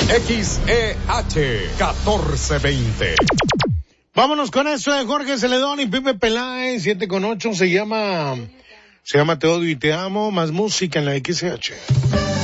XEH 1420. Vámonos con eso de Jorge Celedón y Pipe Peláez, 7:8, se llama Te odio y te amo, más música en la XH.